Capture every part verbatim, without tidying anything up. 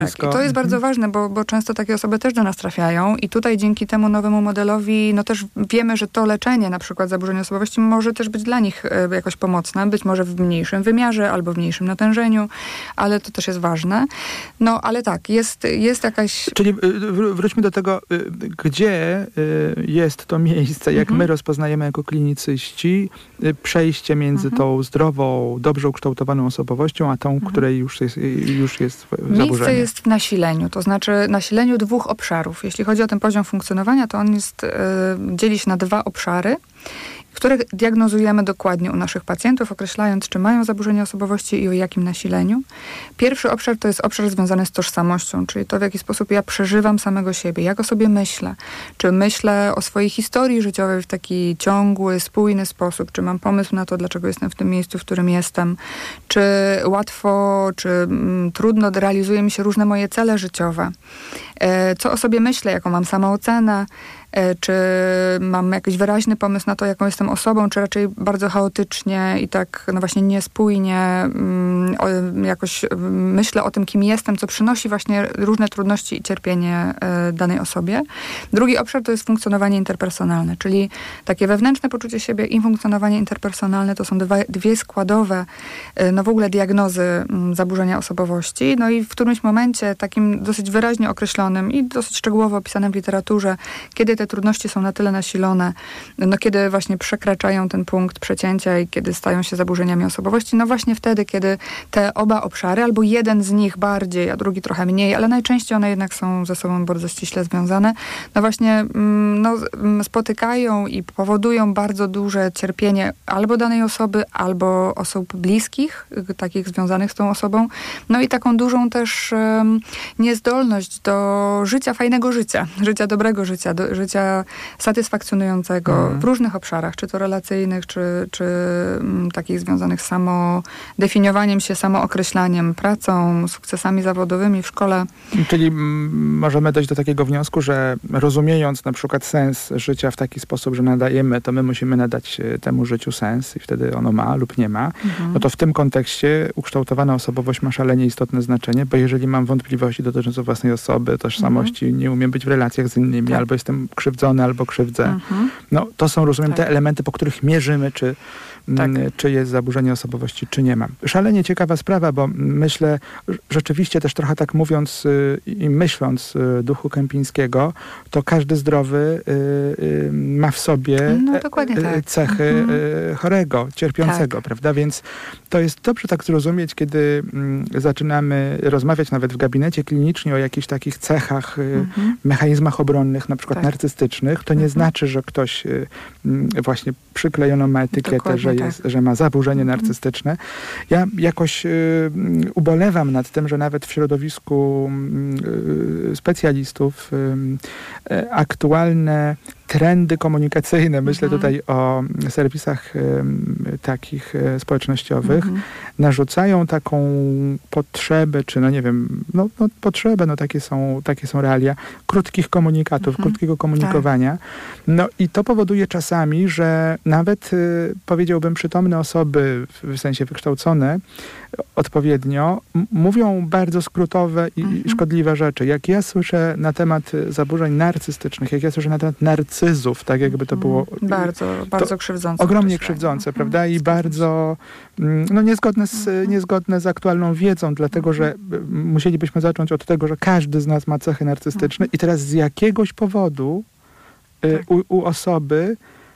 Tak, i to jest bardzo ważne, bo, bo często takie osoby też do nas trafiają i tutaj dzięki temu nowemu modelowi, no też wiemy, że to leczenie na przykład zaburzenia osobowości może też być dla nich e, jakoś pomocne, być może w mniejszym wymiarze albo w mniejszym natężeniu, ale to też jest ważne. No, ale tak, jest, jest jakaś... Czyli wr- wróćmy do tego, gdzie jest to miejsce, jak mhm. my rozpoznajemy jako klinicyści, przejście między mhm. tą zdrową, dobrze ukształtowaną osobowością, a tą, mhm. której już jest, już jest zaburzenie. Miejsce jest w nasileniu, to znaczy nasileniu dwóch obszarów. Jeśli chodzi o ten poziom funkcjonowania, to on jest, yy, dzieli się na dwa obszary, które diagnozujemy dokładnie u naszych pacjentów, określając, czy mają zaburzenie osobowości i o jakim nasileniu. Pierwszy obszar to jest obszar związany z tożsamością, czyli to, w jaki sposób ja przeżywam samego siebie, jak o sobie myślę. Czy myślę o swojej historii życiowej w taki ciągły, spójny sposób, czy mam pomysł na to, dlaczego jestem w tym miejscu, w którym jestem, czy łatwo, czy mm, trudno realizuje mi się różne moje cele życiowe. E, co o sobie myślę, jaką mam samoocenę, czy mam jakiś wyraźny pomysł na to, jaką jestem osobą, czy raczej bardzo chaotycznie i tak no właśnie niespójnie um, o, jakoś um, myślę o tym, kim jestem, co przynosi właśnie różne trudności i cierpienie y, danej osobie. Drugi obszar to jest funkcjonowanie interpersonalne, czyli takie wewnętrzne poczucie siebie i funkcjonowanie interpersonalne to są dwa, dwie składowe y, no w ogóle diagnozy y, zaburzenia osobowości. No i w którymś momencie takim dosyć wyraźnie określonym i dosyć szczegółowo opisanym w literaturze, kiedy te trudności są na tyle nasilone, no kiedy właśnie przekraczają ten punkt przecięcia i kiedy stają się zaburzeniami osobowości, no właśnie wtedy, kiedy te oba obszary, albo jeden z nich bardziej, a drugi trochę mniej, ale najczęściej one jednak są ze sobą bardzo ściśle związane, no właśnie no, spotykają i powodują bardzo duże cierpienie albo danej osoby, albo osób bliskich, takich związanych z tą osobą, no i taką dużą też um, niezdolność do życia, fajnego życia, życia dobrego życia, do, życia satysfakcjonującego mhm. w różnych obszarach, czy to relacyjnych, czy, czy m, takich związanych z samodefiniowaniem się, samookreślaniem, pracą, sukcesami zawodowymi w szkole. Czyli m, możemy dojść do takiego wniosku, że rozumiejąc na przykład sens życia w taki sposób, że nadajemy, to my musimy nadać temu życiu sens i wtedy ono ma lub nie ma, mhm. no to w tym kontekście ukształtowana osobowość ma szalenie istotne znaczenie, bo jeżeli mam wątpliwości dotyczące własnej osoby, tożsamości, mhm. nie umiem być w relacjach z innymi, tak. albo jestem krzywdzony, albo krzywdzę. Mhm. No, to są, rozumiem, tak. te elementy, po których mierzymy, czy, tak. m, czy jest zaburzenie osobowości, czy nie ma. Szalenie ciekawa sprawa, bo myślę, rzeczywiście też trochę tak mówiąc y, i myśląc y, duchu Kępińskiego, to każdy zdrowy y, y, ma w sobie no, dokładnie y, tak. cechy mhm. y, chorego, cierpiącego, tak. prawda? Więc to jest dobrze tak zrozumieć, kiedy y, zaczynamy rozmawiać nawet w gabinecie klinicznie o jakichś takich cechach, y, mhm. mechanizmach obronnych, na przykład tak. narcystycznych, to nie mhm. znaczy, że ktoś y, y, właśnie przyklejono ma etykietę, dokładnie że, jest, tak. że ma zaburzenie mhm. narcystyczne. Ja jakoś y, ubolewam nad tym, że nawet w środowisku y, specjalistów y, y, aktualne trendy komunikacyjne, myślę mhm. tutaj o serwisach y, takich y, społecznościowych, mhm. narzucają taką potrzebę, czy no nie wiem, no, no potrzebę, no takie są, takie są realia, krótkich komunikatów, mhm. krótkiego komunikowania. Tak. No i to powoduje czasami, że nawet y, powiedziałbym przytomne osoby, w, w sensie wykształcone odpowiednio, m- mówią bardzo skrótowe i mhm. szkodliwe rzeczy. Jak ja słyszę na temat zaburzeń narcystycznych, jak ja słyszę na temat narcyzów, tak jakby to było... Bardzo, bardzo krzywdzące. Ogromnie krzywdzące, mhm. prawda? I bardzo no, niezgodne, z, mhm. niezgodne z aktualną wiedzą, dlatego, mhm. że musielibyśmy zacząć od tego, że każdy z nas ma cechy narcystyczne mhm. i teraz z jakiegoś powodu y, tak. u, u osoby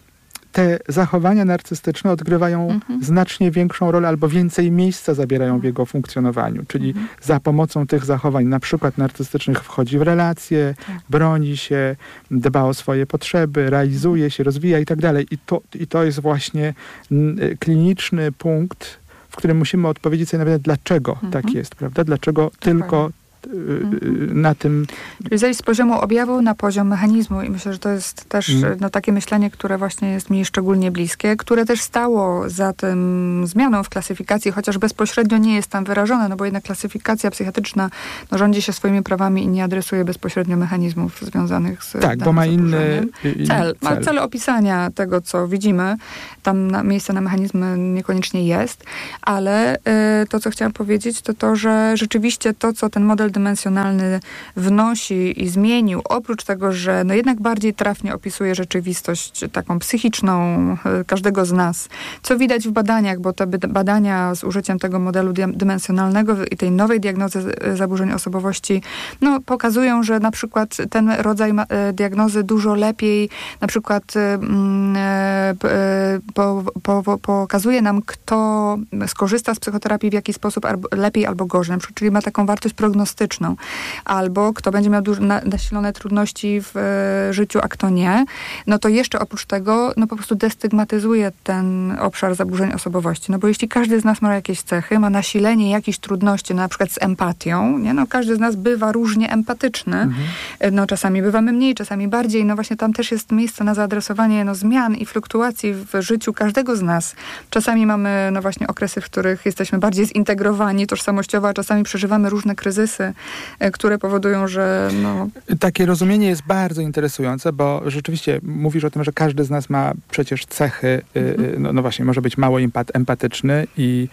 te zachowania narcystyczne odgrywają mhm. znacznie większą rolę albo więcej miejsca zabierają mhm. w jego funkcjonowaniu. Czyli mhm. za pomocą tych zachowań, na przykład narcystycznych, wchodzi w relacje, tak. broni się, dba o swoje potrzeby, realizuje się, rozwija i tak dalej. I to, i to jest właśnie n, kliniczny punkt, w którym musimy odpowiedzieć sobie nawet, dlaczego mhm. tak jest, prawda? Dlaczego Dokładnie. tylko Mhm. na tym... Czyli zejść z poziomu objawu na poziom mechanizmu i myślę, że to jest też mhm. no, takie myślenie, które właśnie jest mi szczególnie bliskie, które też stało za tym zmianą w klasyfikacji, chociaż bezpośrednio nie jest tam wyrażone, no bo jednak klasyfikacja psychiatryczna no, rządzi się swoimi prawami i nie adresuje bezpośrednio mechanizmów związanych z Tak, bo ma inny, inny cel. Ma cel opisania tego, co widzimy. Tam na, miejsce na mechanizmy niekoniecznie jest, ale y, to, co chciałam powiedzieć, to to, że rzeczywiście to, co ten model wielodymensionalny wnosi i zmienił, oprócz tego, że no jednak bardziej trafnie opisuje rzeczywistość taką psychiczną każdego z nas, co widać w badaniach, bo te badania z użyciem tego modelu dymensjonalnego i tej nowej diagnozy zaburzeń osobowości no, pokazują, że na przykład ten rodzaj diagnozy dużo lepiej na przykład po, po, po, pokazuje nam, kto skorzysta z psychoterapii w jaki sposób albo lepiej albo gorzej, na przykład, czyli ma taką wartość prognostyczną, albo kto będzie miał duże, nasilone trudności w e, życiu, a kto nie, no to jeszcze oprócz tego, no po prostu destygmatyzuje ten obszar zaburzeń osobowości, no bo jeśli każdy z nas ma jakieś cechy, ma nasilenie jakichś trudności, no na przykład z empatią, nie? No każdy z nas bywa różnie empatyczny, mhm. no czasami bywamy mniej, czasami bardziej, no właśnie tam też jest miejsce na zaadresowanie no, zmian i fluktuacji w życiu każdego z nas. Czasami mamy no właśnie okresy, w których jesteśmy bardziej zintegrowani tożsamościowo, a czasami przeżywamy różne kryzysy, które powodują, że no... Takie rozumienie jest bardzo interesujące, bo rzeczywiście mówisz o tym, że każdy z nas ma przecież cechy, mhm. no, no właśnie, może być mało empat- empatyczny i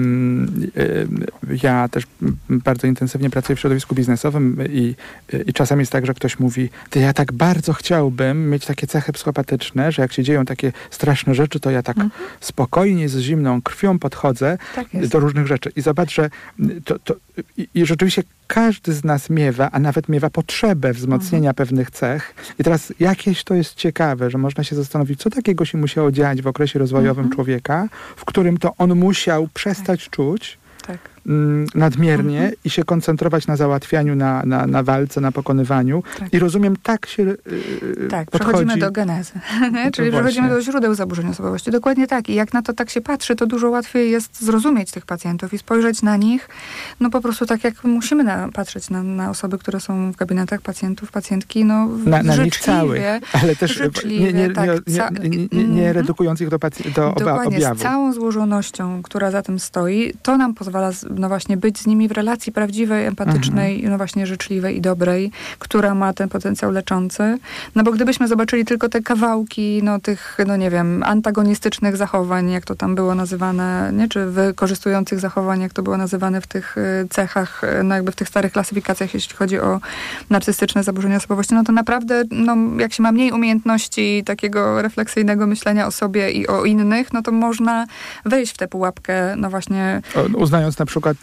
mm, y, ja też bardzo intensywnie pracuję w środowisku biznesowym i, i czasami jest tak, że ktoś mówi, ty ja tak bardzo chciałbym mieć takie cechy psychopatyczne, że jak się dzieją takie straszne rzeczy, to ja tak mhm. spokojnie, z zimną krwią podchodzę tak do różnych rzeczy. I zobacz, że to, to i, i rzeczywiście każdy z nas miewa, a nawet miewa potrzebę wzmocnienia mhm. pewnych cech. I teraz jakieś to jest ciekawe, że można się zastanowić, co takiego się musiało dziać w okresie rozwojowym mhm. człowieka, w którym to on musiał przestać tak. czuć tak. Mm, nadmiernie mhm. i się koncentrować na załatwianiu, na, na, na walce, na pokonywaniu. Tak. I rozumiem, tak się yy, Tak, podchodzi. przechodzimy do genezy. Czyli no przechodzimy do źródeł zaburzeń osobowości. Dokładnie tak. I jak na to tak się patrzy, to dużo łatwiej jest zrozumieć tych pacjentów i spojrzeć na nich, no po prostu tak jak musimy na, patrzeć na, na osoby, które są w gabinetach pacjentów, pacjentki, no na, na nich całych, ale też nie, nie, tak, nie, nie, nie, nie redukując ich do, pac- do Dokładnie, objawu. Z całą złożonością, która za tym stoi, to nam pozwala no właśnie być z nimi w relacji prawdziwej, empatycznej, mhm. no właśnie życzliwej i dobrej, która ma ten potencjał leczący. No bo gdybyśmy zobaczyli tylko te kawałki, no tych, no nie wiem, antagonistycznych zachowań, jak to tam było nazywane, nie? Czy wykorzystujących zachowań, jak to było nazywane w tych cechach, no jakby w tych starych klasyfikacjach, jeśli chodzi o narcystyczne zaburzenia osobowości, no to naprawdę, no jak się ma mniej umiejętności takiego refleksyjnego myślenia o sobie i o innych, no to można wejść w tę pułapkę, no właśnie... Uznając na przykład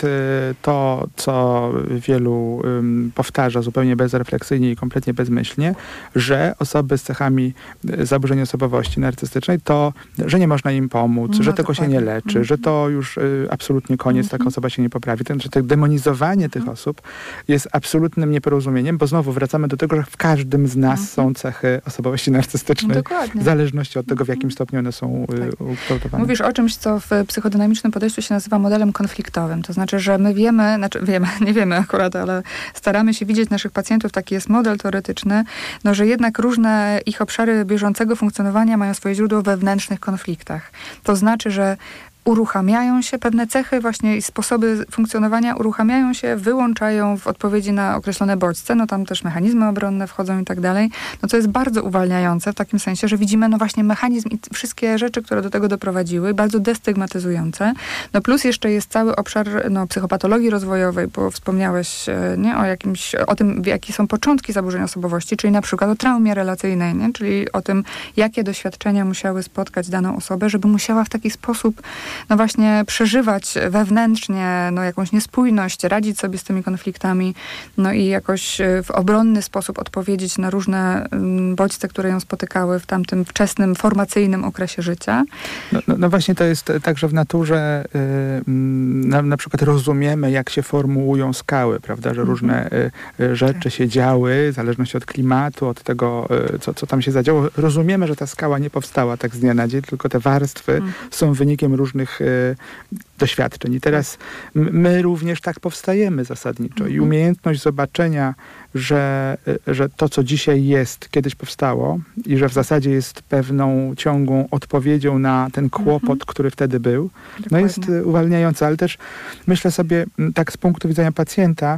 to, co wielu um, powtarza zupełnie bezrefleksyjnie i kompletnie bezmyślnie, że osoby z cechami zaburzeń osobowości narcystycznej, to, że nie można im pomóc, no, że tego się nie leczy, mm. że to już y, absolutnie koniec, mm-hmm. taka osoba się nie poprawi. Ten, że to demonizowanie mm. tych osób jest absolutnym nieporozumieniem, bo znowu wracamy do tego, że w każdym z nas mm. są cechy osobowości narcystycznej, Dokładnie. w zależności od tego, w jakim stopniu one są tak. ukształtowane. Mówisz o czymś, co w psychodynamicznym podejściu się nazywa modelem konfliktowym. To znaczy, że my wiemy, znaczy wiemy, nie wiemy akurat, ale staramy się widzieć naszych pacjentów, taki jest model teoretyczny, no, że jednak różne ich obszary bieżącego funkcjonowania mają swoje źródło we wewnętrznych konfliktach. To znaczy, że uruchamiają się pewne cechy właśnie i sposoby funkcjonowania, uruchamiają się, wyłączają w odpowiedzi na określone bodźce, no tam też mechanizmy obronne wchodzą i tak dalej, no co jest bardzo uwalniające w takim sensie, że widzimy no właśnie mechanizm i wszystkie rzeczy, które do tego doprowadziły, bardzo destygmatyzujące. No plus jeszcze jest cały obszar no, psychopatologii rozwojowej, bo wspomniałeś nie, o jakimś, o tym, jakie są początki zaburzeń osobowości, czyli na przykład o traumie relacyjnej, nie? Czyli o tym, jakie doświadczenia musiały spotkać daną osobę, żeby musiała w taki sposób no właśnie przeżywać wewnętrznie no jakąś niespójność, radzić sobie z tymi konfliktami, no i jakoś w obronny sposób odpowiedzieć na różne bodźce, które ją spotykały w tamtym wczesnym, formacyjnym okresie życia. No, no, no właśnie to jest tak, że w naturze yy, na, na przykład rozumiemy, jak się formułują skały, prawda, że różne y, rzeczy tak. się działy, w zależności od klimatu, od tego, y, co, co tam się zadziało. Rozumiemy, że ta skała nie powstała tak z dnia na dzień, tylko te warstwy mhm. są wynikiem różnych y, doświadczeń. I teraz my również tak powstajemy zasadniczo. I umiejętność zobaczenia, że, że to, co dzisiaj jest, kiedyś powstało i że w zasadzie jest pewną ciągłą odpowiedzią na ten kłopot, mm-hmm. który wtedy był, Dokładnie. no jest uwalniające. Ale też myślę sobie tak z punktu widzenia pacjenta,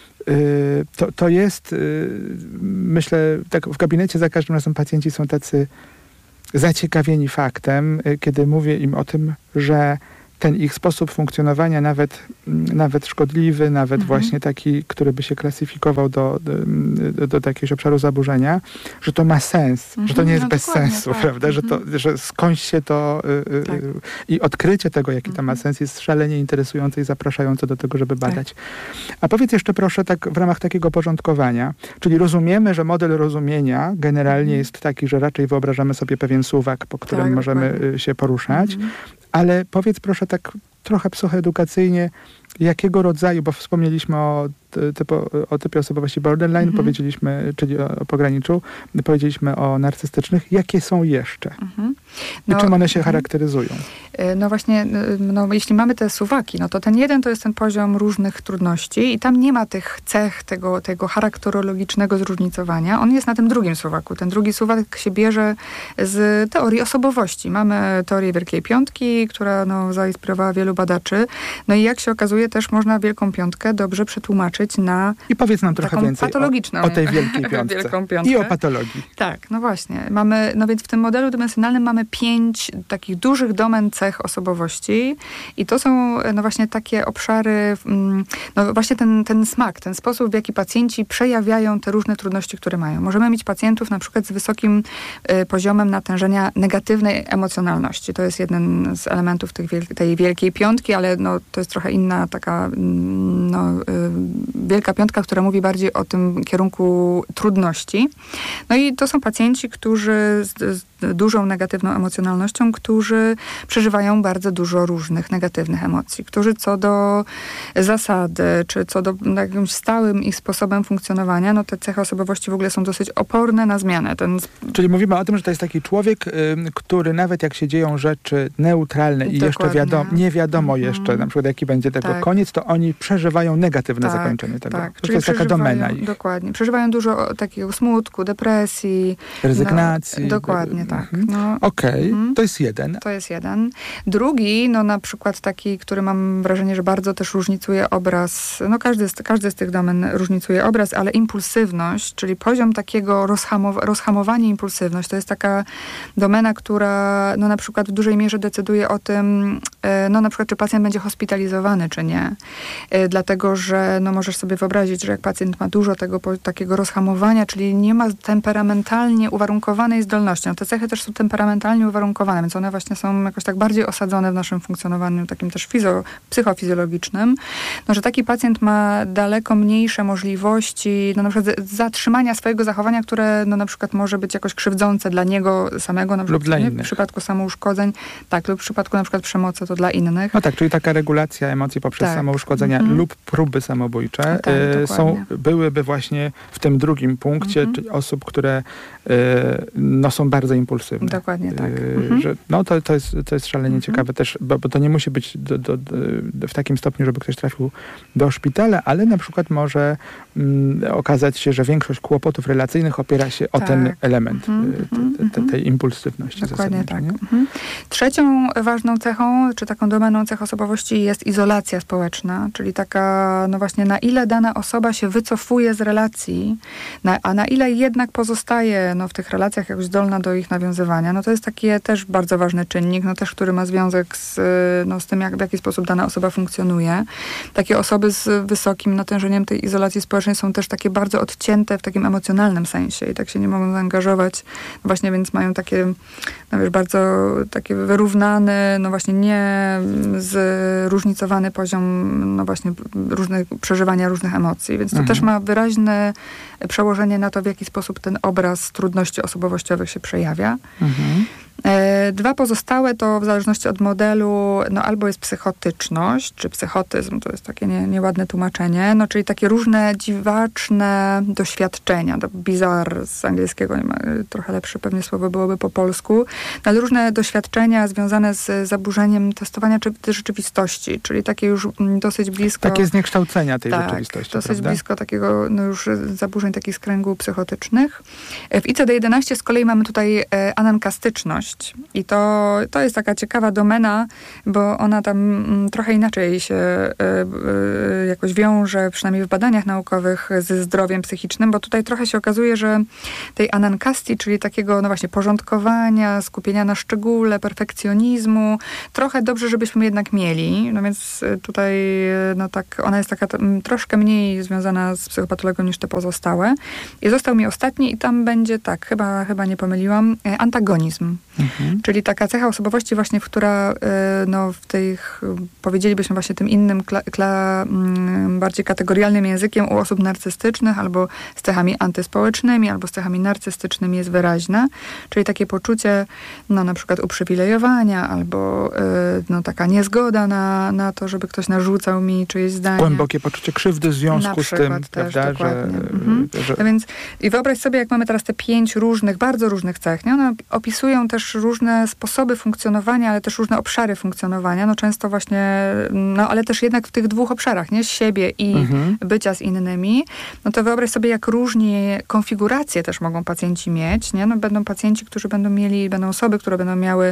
yy, to, to jest, yy, myślę, tak w gabinecie za każdym razem pacjenci są tacy zaciekawieni faktem, kiedy mówię im o tym, że ten ich sposób funkcjonowania, nawet, nawet szkodliwy, nawet mhm. właśnie taki, który by się klasyfikował do, do, do, do jakiegoś obszaru zaburzenia, że to ma sens, mhm. że to nie jest no bez sensu, tak. prawda? Mhm. Że, to, że skądś się to tak. y, i odkrycie tego, jaki to ma sens, jest szalenie interesujące i zapraszające do tego, żeby badać. Tak. A powiedz jeszcze proszę tak w ramach takiego porządkowania, czyli rozumiemy, że model rozumienia generalnie mhm. jest taki, że raczej wyobrażamy sobie pewien suwak, po którym tak, możemy dokładnie. się poruszać, mhm. ale powiedz proszę tak trochę psychoedukacyjnie, jakiego rodzaju, bo wspomnieliśmy o, typu, o typie osobowości borderline, mm-hmm. powiedzieliśmy, czyli o, o pograniczu, powiedzieliśmy o narcystycznych. Jakie są jeszcze? Mm-hmm. No, I czym one się mm-hmm. charakteryzują? No właśnie, no, jeśli mamy te suwaki, no to ten jeden to jest ten poziom różnych trudności i tam nie ma tych cech, tego, tego charakterologicznego zróżnicowania. On jest na tym drugim suwaku. Ten drugi suwak się bierze z teorii osobowości. Mamy teorię Wielkiej Piątki, która no, zainspirowała wielu badaczy. No i jak się okazuje, też można Wielką Piątkę dobrze przetłumaczyć na I powiedz nam trochę więcej patologiczną o, o tej Wielkiej Piątce. Wielką Piątkę. I o patologii. Tak, no właśnie. Mamy, no więc w tym modelu dymensjonalnym mamy pięć takich dużych domen cech osobowości i to są no właśnie takie obszary, no właśnie ten, ten smak, ten sposób, w jaki pacjenci przejawiają te różne trudności, które mają. Możemy mieć pacjentów na przykład z wysokim y, poziomem natężenia negatywnej emocjonalności. To jest jeden z elementów tych wiel- tej Wielkiej Piątki, ale no, to jest trochę inna taka no, y, Wielka Piątka, która mówi bardziej o tym kierunku trudności. No i to są pacjenci, którzy z, z dużą negatywną emocjonalnością, którzy przeżywają bardzo dużo różnych negatywnych emocji, którzy co do zasady, czy co do jakimś stałym ich sposobem funkcjonowania, no te cechy osobowości w ogóle są dosyć oporne na zmianę. Ten... Czyli mówimy o tym, że to jest taki człowiek, y, który nawet jak się dzieją rzeczy neutralne i Dokładnie. jeszcze wiadomo, nie wiadomo mm. jeszcze, na przykład jaki będzie tego tak. koniec, to oni przeżywają negatywne tak, zakończenie tego. Tak. To jest taka domena ich. Dokładnie. Przeżywają dużo takiego smutku, depresji. Rezygnacji. No, dokładnie, tak. No, Okej, okay. mm. to jest jeden. To jest jeden. Drugi, no na przykład taki, który mam wrażenie, że bardzo też różnicuje obraz, no każdy z, każdy z tych domen różnicuje obraz, ale impulsywność, czyli poziom takiego rozhamow- rozhamowanie impulsywność, to jest taka domena, która no na przykład w dużej mierze decyduje o tym, no na przykład czy pacjent będzie hospitalizowany, czy nie. Dlatego, że no możesz sobie wyobrazić, że jak pacjent ma dużo tego takiego rozhamowania, czyli nie ma temperamentalnie uwarunkowanej zdolności. No te cechy też są temperamentalnie uwarunkowane, więc one właśnie są jakoś tak bardziej osadzone w naszym funkcjonowaniu takim też fizo- psychofizjologicznym, no, że taki pacjent ma daleko mniejsze możliwości no, na przykład zatrzymania swojego zachowania, które no, na przykład może być jakoś krzywdzące dla niego samego, na przykład, lub dla nie? innych. W przypadku samouszkodzeń, tak, lub w przypadku na przykład przemocy to dla innych. No tak, czyli taka regulacja emocji poprzez tak. samouszkodzenia mm-hmm. lub próby samobójcze tak, y, są, byłyby właśnie w tym drugim punkcie, mm-hmm. czyli osób, które y, no, są bardzo impulsywne. Dokładnie tak. Y, mm-hmm. że, no to, to, jest, to jest szalenie mm-hmm. ciekawe też, bo, bo to nie musi być do, do, do, w takim stopniu, żeby ktoś trafił do szpitala, ale na przykład może mm, okazać się, że większość kłopotów relacyjnych opiera się tak. o ten element mm-hmm. te, te, tej impulsywności. Dokładnie tak. Mm-hmm. Trzecią ważną cechą, czy taką domeną cech osobowości jest izolacja społeczna, czyli taka, no właśnie na ile dana osoba się wycofuje z relacji, na, a na ile jednak pozostaje no, w tych relacjach jakoś zdolna do ich nawiązywania. No to jest taki też bardzo ważny czynnik, no też, który ma związek z, no, z tym, jak, w jaki sposób dana osoba funkcjonuje. Takie osoby z wysokim natężeniem tej izolacji społecznej są też takie bardzo odcięte w takim emocjonalnym sensie i tak się nie mogą zaangażować. No właśnie, więc mają takie, no wiesz, bardzo taki wyrównany, no właśnie nie zróżnicowany poziom, no właśnie różnych, przeżywania różnych emocji. Więc to mhm. też ma wyraźne przełożenie na to, w jaki sposób ten obraz trudności osobowościowych się przejawia. Mhm. Dwa pozostałe to w zależności od modelu, no albo jest psychotyczność, czy psychotyzm, to jest takie nie, nieładne tłumaczenie, no czyli takie różne dziwaczne doświadczenia, to bizarre z angielskiego, nie ma, trochę lepsze pewnie słowo byłoby po polsku, no, ale różne doświadczenia związane z zaburzeniem testowania czy rzeczywistości, czyli takie już dosyć blisko... Takie zniekształcenia tej tak, rzeczywistości, dosyć prawda? blisko takiego no już zaburzeń takich z kręgu psychotycznych. W I C D jedenaście z kolei mamy tutaj anankastyczność, zaburzalność. I to, to jest taka ciekawa domena, bo ona tam trochę inaczej się y, y, jakoś wiąże, przynajmniej w badaniach naukowych, ze zdrowiem psychicznym, bo tutaj trochę się okazuje, że tej anankasti, czyli takiego no właśnie porządkowania, skupienia na szczególe, perfekcjonizmu, trochę dobrze, żebyśmy jednak mieli. No więc tutaj no tak, ona jest taka troszkę mniej związana z psychopatologią niż te pozostałe. I został mi ostatni i tam będzie tak, chyba, chyba nie pomyliłam, antagonizm. Mhm. Czyli taka cecha osobowości właśnie, która no w tych, powiedzielibyśmy właśnie tym innym, kla, kla, bardziej kategorialnym językiem u osób narcystycznych albo z cechami antyspołecznymi, albo z cechami narcystycznymi jest wyraźna. Czyli takie poczucie no na przykład uprzywilejowania albo no taka niezgoda na, na to, żeby ktoś narzucał mi czyjeś zdanie. Głębokie poczucie krzywdy w związku z tym, też, prawda, że, mhm. że... No więc i wyobraź sobie, jak mamy teraz te pięć różnych, bardzo różnych cech, nie? One opisują też różne sposoby funkcjonowania, ale też różne obszary funkcjonowania, no często właśnie, no ale też jednak w tych dwóch obszarach, nie? Siebie i mhm. bycia z innymi, no to wyobraź sobie, jak różnie konfiguracje też mogą pacjenci mieć, nie? No będą pacjenci, którzy będą mieli, będą osoby, które będą miały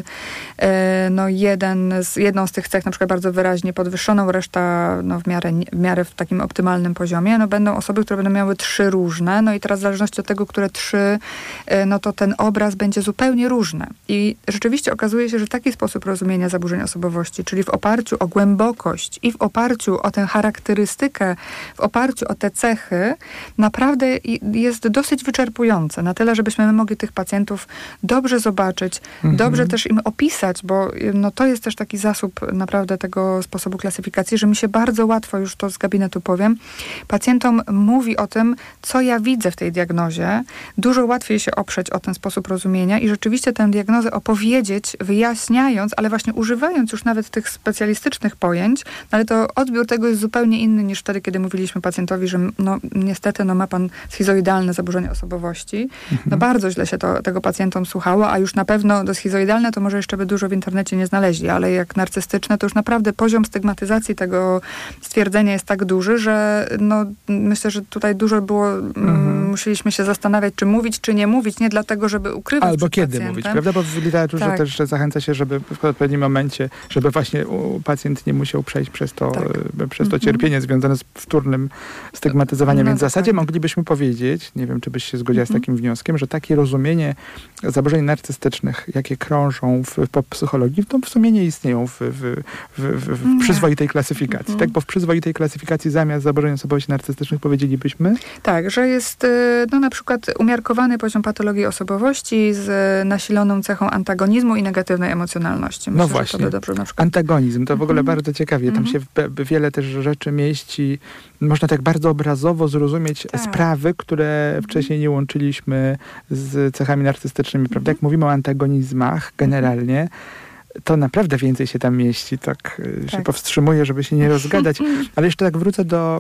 e, no jeden z, jedną z tych cech na przykład bardzo wyraźnie podwyższoną, reszta no w miarę, w miarę w takim optymalnym poziomie, no będą osoby, które będą miały trzy różne, no i teraz w zależności od tego, które trzy, no to ten obraz będzie zupełnie różny. I rzeczywiście okazuje się, że taki sposób rozumienia zaburzeń osobowości, czyli w oparciu o głębokość i w oparciu o tę charakterystykę, w oparciu o te cechy, naprawdę jest dosyć wyczerpujące. Na tyle, żebyśmy mogli tych pacjentów dobrze zobaczyć, mhm. dobrze też im opisać, bo no to jest też taki zasób naprawdę tego sposobu klasyfikacji, że mi się bardzo łatwo, już to z gabinetu powiem, pacjentom mówi o tym, co ja widzę w tej diagnozie. Dużo łatwiej się oprzeć o ten sposób rozumienia i rzeczywiście tę diagnozę opowiedzieć, wyjaśniając, ale właśnie używając już nawet tych specjalistycznych pojęć, ale to odbiór tego jest zupełnie inny niż wtedy, kiedy mówiliśmy pacjentowi, że no niestety no, ma pan schizoidalne zaburzenie osobowości. Mhm. No bardzo źle się to, tego pacjentom słuchało, a już na pewno do schizoidalne to może jeszcze by dużo w internecie nie znaleźli, ale jak narcystyczne, to już naprawdę poziom stygmatyzacji tego stwierdzenia jest tak duży, że no myślę, że tutaj dużo było, mhm. musieliśmy się zastanawiać, czy mówić, czy nie mówić, nie dlatego, żeby ukrywać albo kiedy pacjentem. mówić, prawda? Bo w literaturze tak. też zachęca się, żeby w odpowiednim momencie, żeby właśnie pacjent nie musiał przejść przez to, tak. przez to cierpienie związane z wtórnym stygmatyzowaniem. No, Więc w zasadzie tak. moglibyśmy powiedzieć, nie wiem, czy byś się zgodziła mhm. z takim wnioskiem, że takie rozumienie zaburzeń narcystycznych, jakie krążą w, w psychologii, to w sumie nie istnieją w, w, w, w, w przyzwoitej klasyfikacji. Mhm. Tak? Bo w przyzwoitej klasyfikacji zamiast zaburzeń osobowości narcystycznych powiedzielibyśmy? Tak, że jest no, na przykład umiarkowany poziom patologii osobowości z nasiloną cechą antagonizmu i negatywnej emocjonalności. Myślę, no właśnie. Że to dobrze na przykład. Antagonizm, to w ogóle mm-hmm. bardzo ciekawie. Tam mm-hmm. się w, wiele też rzeczy mieści. Można tak bardzo obrazowo zrozumieć tak. sprawy, które mm-hmm. wcześniej nie łączyliśmy z cechami narcystycznymi. Prawda? Mm-hmm. Jak mówimy o antagonizmach generalnie, to naprawdę więcej się tam mieści, tak, tak. się powstrzymuję, żeby się nie rozgadać. Ale jeszcze tak wrócę do,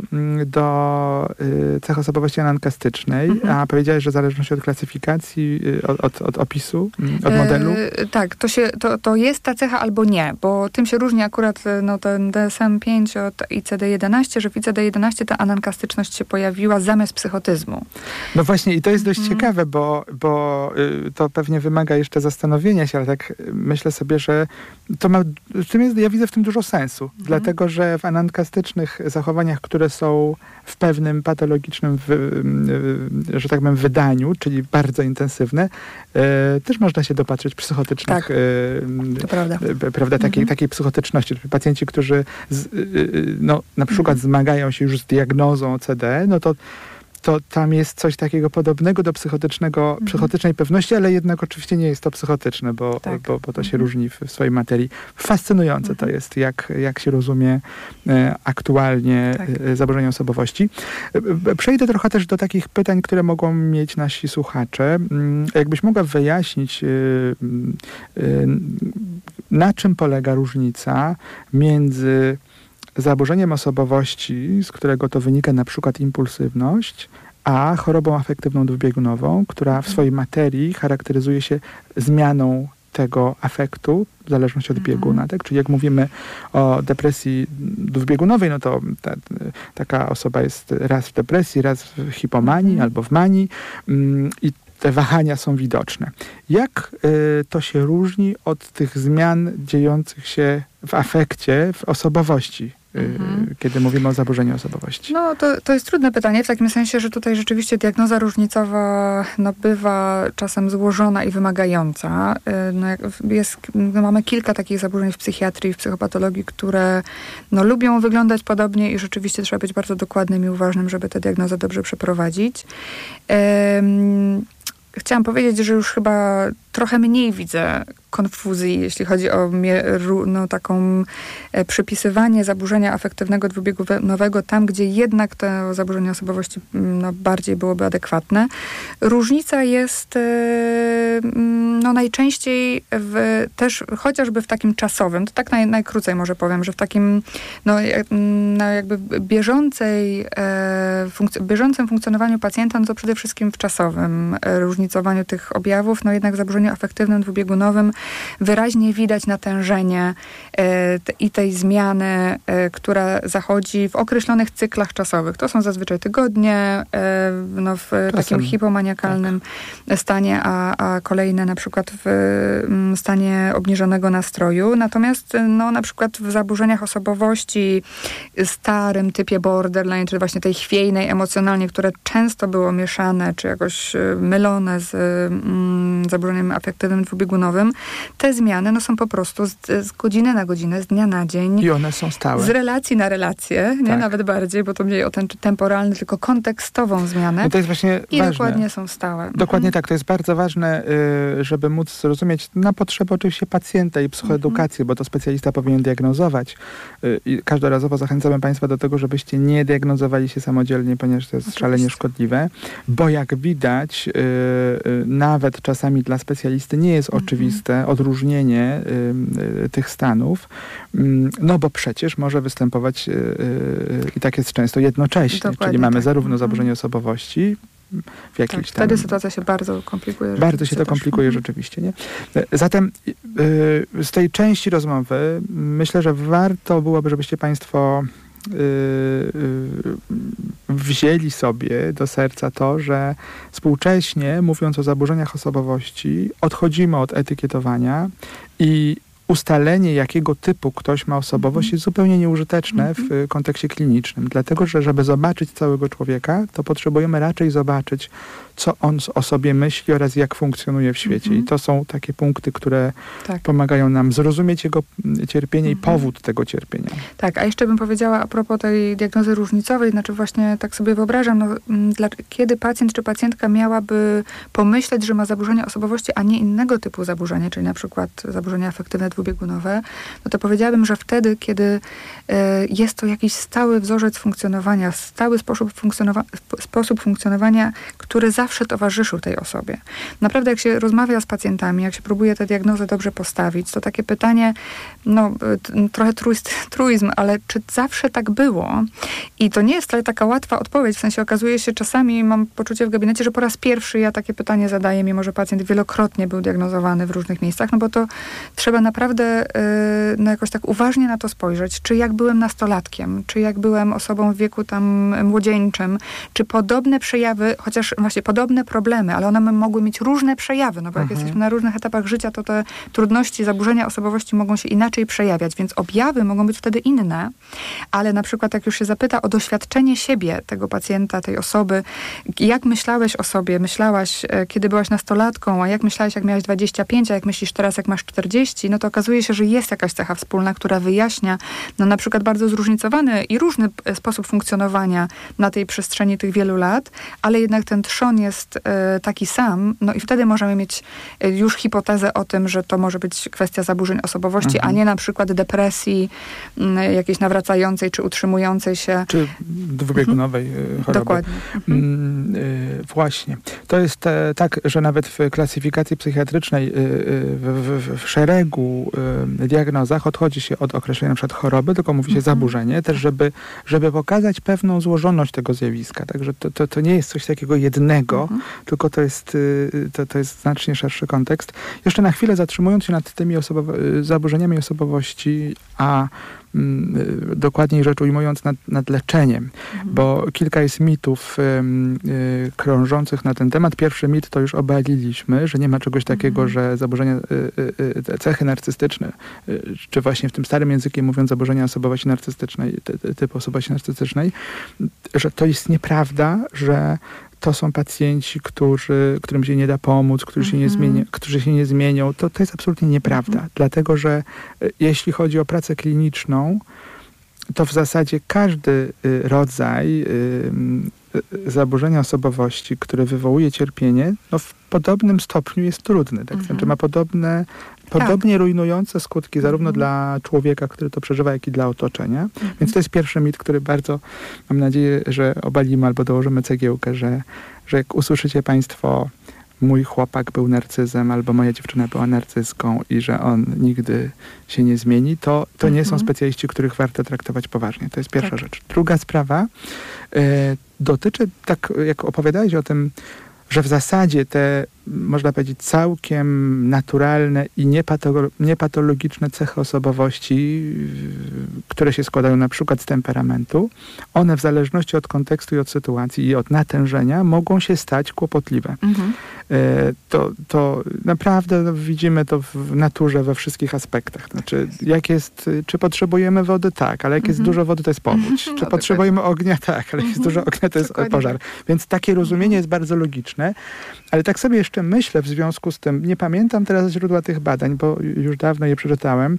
do y, cech osobowości anankastycznej, mhm. a powiedziałeś, że w zależności od klasyfikacji, od, od, od opisu, od modelu? E, tak, to, się, to, to jest ta cecha albo nie, bo tym się różni akurat no, ten D S M pięć od I C D jedenaście, że w I C D jedenaście ta anankastyczność się pojawiła zamiast psychotyzmu. No właśnie i to jest dość mhm. ciekawe, bo, bo y, to pewnie wymaga jeszcze zastanowienia się, ale tak myślę sobie, że to ma, w tym jest, ja widzę w tym dużo sensu, mhm. dlatego, że w anankastycznych zachowaniach, które są w pewnym patologicznym, w, że tak powiem, wydaniu, czyli bardzo intensywne, e, też można się dopatrzyć psychotycznych, tak, e, to prawda, e, prawda takiej, mhm. takiej psychotyczności. Pacjenci, którzy z, e, no, na przykład mhm. zmagają się już z diagnozą C D, no to to tam jest coś takiego podobnego do psychotycznego, mhm. psychotycznej pewności, ale jednak oczywiście nie jest to psychotyczne, bo, tak. bo, bo to się mhm. różni w, w swojej materii. Fascynujące mhm. to jest, jak, jak się rozumie e, aktualnie tak. e, zaburzenia osobowości. E, przejdę trochę też do takich pytań, które mogą mieć nasi słuchacze. E, jakbyś mogła wyjaśnić, e, e, na czym polega różnica między zaburzeniem osobowości, z którego to wynika na przykład impulsywność, a chorobą afektywną dwubiegunową, która w swojej materii charakteryzuje się zmianą tego afektu w zależności od mhm. bieguna. Tak? Czyli jak mówimy o depresji dwubiegunowej, no to ta, taka osoba jest raz w depresji, raz w hipomanii mhm. albo w manii i te wahania są widoczne. Jak y, to się różni od tych zmian dziejących się w afekcie, w osobowości, y, mhm. kiedy mówimy o zaburzeniu osobowości? No to, to jest trudne pytanie, w takim sensie, że tutaj rzeczywiście diagnoza różnicowa no, bywa czasem złożona i wymagająca. Y, no, jest, no, mamy kilka takich zaburzeń w psychiatrii, w psychopatologii, które no, lubią wyglądać podobnie i rzeczywiście trzeba być bardzo dokładnym i uważnym, żeby tę diagnozę dobrze przeprowadzić. Y, Chciałam powiedzieć, że już chyba trochę mniej widzę konfuzji, jeśli chodzi o no, taką e, przypisywanie zaburzenia afektywnego dwubiegunowego tam, gdzie jednak to zaburzenie osobowości no, bardziej byłoby adekwatne. Różnica jest e, no, najczęściej w, też chociażby w takim czasowym, to tak naj, najkrócej może powiem, że w takim no, no jakby bieżącej, e, funkc- bieżącym funkcjonowaniu pacjenta, no to przede wszystkim w czasowym e, różnicowaniu tych objawów, no jednak w zaburzeniu afektywnym dwubiegunowym wyraźnie widać natężenie e, te, i tej zmiany, e, która zachodzi w określonych cyklach czasowych. To są zazwyczaj tygodnie, e, no, w Czasem. takim hipomaniakalnym tak. stanie, a, a kolejne na przykład w m, stanie obniżonego nastroju. Natomiast no, na przykład w zaburzeniach osobowości, starym typie borderline, czy właśnie tej chwiejnej emocjonalnie, które często było mieszane, czy jakoś mylone z mm, zaburzeniem afektywnym dwubiegunowym, te zmiany no, są po prostu z, z godziny na godzinę, z dnia na dzień. I one są stałe. Z relacji na relację, nie? Tak. Nawet bardziej, bo to mniej o ten temporalny, tylko kontekstową zmianę. No to jest właśnie I ważne. dokładnie są stałe. Dokładnie mhm. tak. To jest bardzo ważne, żeby móc zrozumieć na potrzeby oczywiście pacjenta i psychoedukacji, mhm. bo to specjalista powinien diagnozować. I każdorazowo zachęcamy Państwa do tego, żebyście nie diagnozowali się samodzielnie, ponieważ to jest oczywiście. szalenie szkodliwe, bo jak widać, nawet czasami dla specjalisty nie jest mhm. oczywiste odróżnienie y, y, tych stanów, y, no bo przecież może występować y, y, i tak jest często jednocześnie, Dokładnie czyli mamy tak. zarówno zaburzenie osobowości, w jakiejś tak, wtedy tam... sytuacja się bardzo komplikuje. Bardzo się to komplikuje też. rzeczywiście. Nie? Zatem y, z tej części rozmowy myślę, że warto byłoby, żebyście Państwo y, y, wzięli sobie do serca to, że współcześnie, mówiąc o zaburzeniach osobowości, odchodzimy od etykietowania i ustalenie, jakiego typu ktoś ma osobowość, jest zupełnie nieużyteczne w kontekście klinicznym. Dlatego, że żeby zobaczyć całego człowieka, to potrzebujemy raczej zobaczyć, co on o sobie myśli oraz jak funkcjonuje w świecie. Mhm. I to są takie punkty, które tak. pomagają nam zrozumieć jego cierpienie mhm. i powód tego cierpienia. Tak, a jeszcze bym powiedziała a propos tej diagnozy różnicowej, znaczy właśnie tak sobie wyobrażam, no, dla, kiedy pacjent czy pacjentka miałaby pomyśleć, że ma zaburzenie osobowości, a nie innego typu zaburzenie, czyli na przykład zaburzenia afektywne dwubiegunowe, no to powiedziałabym, że wtedy, kiedy e, jest to jakiś stały wzorzec funkcjonowania, stały sposób, funkcjonowa- sposób funkcjonowania, który zawsze towarzyszył tej osobie. Naprawdę jak się rozmawia z pacjentami, jak się próbuje tę diagnozę dobrze postawić, to takie pytanie, no t- trochę truizm, truizm, ale czy zawsze tak było? I to nie jest wcale taka łatwa odpowiedź, w sensie okazuje się czasami, mam poczucie w gabinecie, że po raz pierwszy ja takie pytanie zadaję, mimo że pacjent wielokrotnie był diagnozowany w różnych miejscach, no bo to trzeba naprawdę yy, no jakoś tak uważnie na to spojrzeć, czy jak byłem nastolatkiem, czy jak byłem osobą w wieku tam młodzieńczym, czy podobne przejawy, chociaż właśnie podobne problemy, ale one mogły mieć różne przejawy, no bo jak mhm. jesteśmy na różnych etapach życia, to te trudności, zaburzenia osobowości mogą się inaczej przejawiać, więc objawy mogą być wtedy inne, ale na przykład jak już się zapyta o doświadczenie siebie, tego pacjenta, tej osoby, jak myślałeś o sobie, myślałaś, kiedy byłaś nastolatką, a jak myślałeś, jak miałaś dwadzieścia pięć, a jak myślisz teraz, jak masz czterdzieści, no to okazuje się, że jest jakaś cecha wspólna, która wyjaśnia, no na przykład bardzo zróżnicowany i różny sposób funkcjonowania na tej przestrzeni tych wielu lat, ale jednak ten trzon jest e, taki sam, no i wtedy możemy mieć e, już hipotezę o tym, że to może być kwestia zaburzeń osobowości, mhm. a nie na przykład depresji m, jakiejś nawracającej, czy utrzymującej się. Czy dwubiegunowej mhm. choroby. Dokładnie. Mhm. Y, właśnie. To jest e, tak, że nawet w klasyfikacji psychiatrycznej y, y, w, w, w szeregu y, diagnozach odchodzi się od określenia na przykład choroby, tylko mówi się mhm. zaburzenie, też żeby, żeby pokazać pewną złożoność tego zjawiska. Także to, to, to nie jest coś takiego jednego, mhm. tylko to jest, to, to jest znacznie szerszy kontekst. Jeszcze na chwilę zatrzymując się nad tymi osobowo- zaburzeniami osobowości, a dokładniej rzecz ujmując, nad, nad leczeniem. Mhm. Bo kilka jest mitów y, krążących na ten temat. Pierwszy mit to już obaliliśmy, że nie ma czegoś takiego, mhm. że zaburzenia, y, y, cechy narcystyczne, y, czy właśnie w tym starym językiem mówiąc zaburzenia osobowości narcystycznej, ty, typu osobowości narcystycznej, że to jest nieprawda, że to są pacjenci, którzy, którym się nie da pomóc, którzy, mm-hmm. się, nie zmieni, którzy się nie zmienią. To, to jest absolutnie nieprawda. Mm-hmm. Dlatego, że jeśli chodzi o pracę kliniczną, to w zasadzie każdy rodzaj y, y, zaburzenia osobowości, które wywołuje cierpienie, no w podobnym stopniu jest trudny. Tak? Mm-hmm. Znaczy ma podobne, podobnie tak. rujnujące skutki zarówno mm-hmm. dla człowieka, który to przeżywa, jak i dla otoczenia. Mm-hmm. Więc to jest pierwszy mit, który bardzo mam nadzieję, że obalimy albo dołożymy cegiełkę, że, że jak usłyszycie państwo mój chłopak był narcyzem albo moja dziewczyna była narcyzką i że on nigdy się nie zmieni, to, to nie mhm. są specjaliści, których warto traktować poważnie. To jest pierwsza tak. rzecz. Druga sprawa y, dotyczy, tak jak opowiadałeś o tym, że w zasadzie te, można powiedzieć, całkiem naturalne i niepato- niepatologiczne cechy osobowości, które się składają na przykład z temperamentu, one w zależności od kontekstu i od sytuacji i od natężenia mogą się stać kłopotliwe. Mhm. E, to, to naprawdę no, widzimy to w naturze we wszystkich aspektach. Znaczy, jak jest, czy potrzebujemy wody? Tak, ale jak jest mhm. dużo wody, to jest powódź. Czy potrzebujemy ognia? Tak, ale jak jest dużo ognia, to jest Dokładnie. pożar. Więc takie rozumienie jest bardzo logiczne. Ale tak sobie jeszcze myślę w związku z tym, nie pamiętam teraz źródła tych badań, bo już dawno je przeczytałem,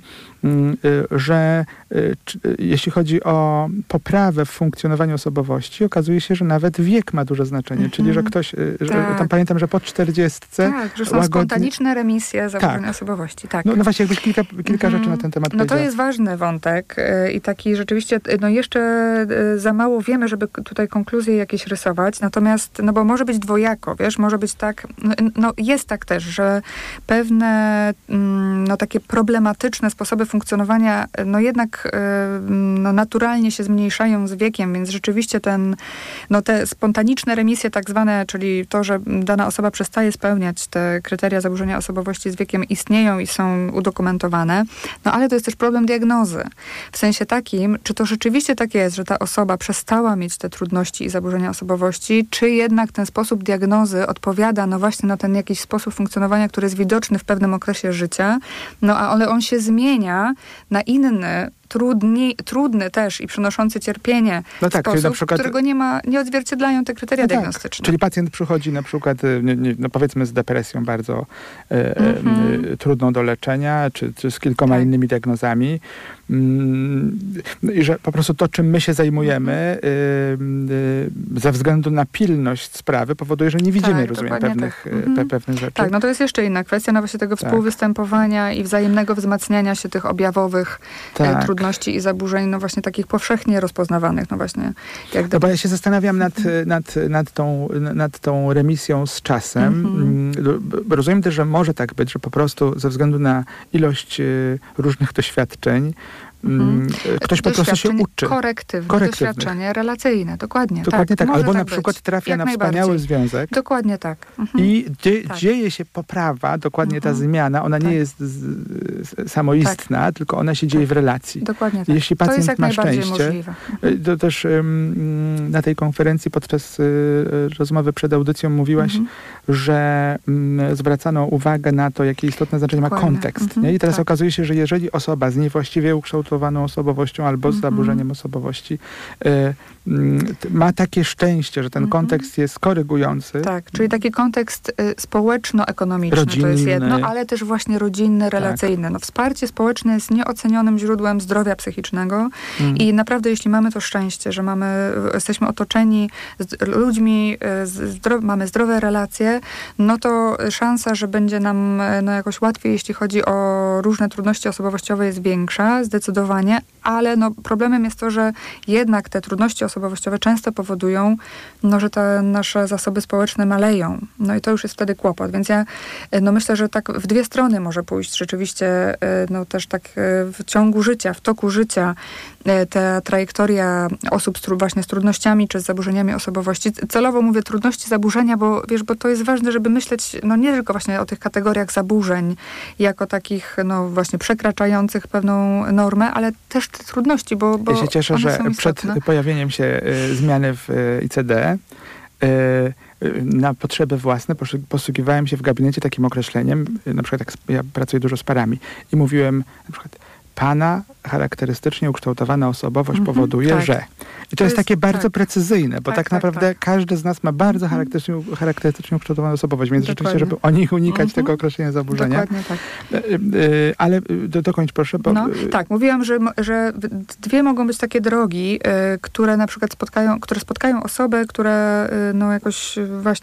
że jeśli chodzi o poprawę w funkcjonowaniu osobowości, okazuje się, że nawet wiek ma duże znaczenie. Mm-hmm. Czyli, że ktoś, że tak. tam pamiętam, że po czterdziestce... Tak, że są łagodnie... spontaniczne remisje zaburzenia tak. osobowości. Tak. No, no właśnie, jakbyś kilka, kilka mm-hmm. rzeczy na ten temat No powiedziała. to jest ważny wątek i taki rzeczywiście, no jeszcze za mało wiemy, żeby tutaj konkluzje jakieś rysować, natomiast, no bo może być dwojako, wiesz, może być tak, no jest tak też, że pewne no takie problematyczne sposoby funkcjonowania, no jednak no, naturalnie się zmniejszają z wiekiem, więc rzeczywiście ten, no te spontaniczne remisje tak zwane, czyli to, że dana osoba przestaje spełniać te kryteria zaburzenia osobowości z wiekiem, istnieją i są udokumentowane, no ale to jest też problem diagnozy. W sensie takim, czy to rzeczywiście tak jest, że ta osoba przestała mieć te trudności i zaburzenia osobowości, czy jednak ten sposób diagnozy odpowiada no właśnie na ten jakiś sposób funkcjonowania, który jest widoczny w pewnym okresie życia, no ale on się zmienia na inny, trudni, trudny też i przynoszący cierpienie no tak, sposób, na przykład, którego nie ma, nie odzwierciedlają te kryteria no diagnostyczne. Tak. Czyli pacjent przychodzi na przykład, nie, nie, no powiedzmy z depresją bardzo e, mm-hmm. e, trudną do leczenia, czy, czy z kilkoma tak. innymi diagnozami. Mm, I że po prostu to, czym my się zajmujemy mm-hmm. e, e, ze względu na pilność sprawy powoduje, że nie widzimy, tak, rozumiem, pewnych, tak. mm-hmm. pe, pewnych rzeczy. Tak, no to jest jeszcze inna kwestia, no właśnie tego tak. współwystępowania i wzajemnego wzmacniania się tych objawowych tak. e, trudności i zaburzeń, no właśnie takich powszechnie rozpoznawanych, no właśnie. Jak no bo ja się zastanawiam nad, nad, nad, tą, nad tą remisją z czasem. Mm-hmm. Rozumiem też, że może tak być, że po prostu ze względu na ilość różnych doświadczeń Hmm. ktoś po prostu się uczy. Korektywne, korektywne. Doświadczenie relacyjne, dokładnie. Dokładnie tak. tak. Albo tak na przykład być. trafia Jak na wspaniały związek. Dokładnie tak. Mhm. I dzie- tak. dzieje się poprawa, dokładnie mhm. ta zmiana. Ona tak. nie jest z, z, samoistna, tak. tylko ona się dzieje tak. w relacji. Dokładnie tak. Jeśli pacjent to jest jak ma najbardziej szczęście, możliwe. to też um, na tej konferencji podczas y, rozmowy przed audycją mówiłaś, mhm. że um, zwracano uwagę na to, jakie istotne znaczenie dokładnie. ma kontekst. Mhm. Nie? I teraz tak. okazuje się, że jeżeli osoba z niewłaściwie ukształtowaną osobowością albo z zaburzeniem osobowości y, y, ma takie szczęście, że ten mm-hmm. kontekst jest korygujący. Tak, czyli taki kontekst y, społeczno-ekonomiczny rodzinny. To jest jedno, ale też właśnie rodzinny, relacyjny. Tak. No, wsparcie społeczne jest nieocenionym źródłem zdrowia psychicznego mm. i naprawdę jeśli mamy to szczęście, że mamy, jesteśmy otoczeni z ludźmi, zdro, mamy zdrowe relacje, no to szansa, że będzie nam no, jakoś łatwiej, jeśli chodzi o różne trudności osobowościowe jest większa, zdecydowanie, ale no, problemem jest to, że jednak te trudności osobowościowe często powodują, no, że te nasze zasoby społeczne maleją. No i to już jest wtedy kłopot. Więc ja no, myślę, że tak w dwie strony może pójść rzeczywiście no, też tak w ciągu życia, w toku życia ta trajektoria osób z, właśnie z trudnościami czy z zaburzeniami osobowości. Celowo mówię trudności, zaburzenia, bo wiesz, bo to jest ważne, żeby myśleć no nie tylko właśnie o tych kategoriach zaburzeń, jako takich no właśnie przekraczających pewną normę, ale też te trudności, bo, bo ja się cieszę, że przed pojawieniem się y, zmiany w y, I C D y, y, na potrzeby własne posługiwałem się w gabinecie takim określeniem, y, na przykład jak ja pracuję dużo z parami i mówiłem na przykład pana charakterystycznie ukształtowana osobowość mm-hmm, powoduje, tak. że... I to, to jest, jest takie bardzo tak. precyzyjne, bo tak, tak naprawdę tak, tak. każdy z nas ma bardzo charakterystycznie, charakterystycznie ukształtowaną osobowość, więc Dokładnie. rzeczywiście, żeby o nich unikać mm-hmm. tego określenia zaburzenia. Dokładnie tak. Ale do, dokończ proszę. Bo... No, tak, mówiłam, że, że dwie mogą być takie drogi, które na przykład spotkają, które spotkają osobę, która no jakoś właśnie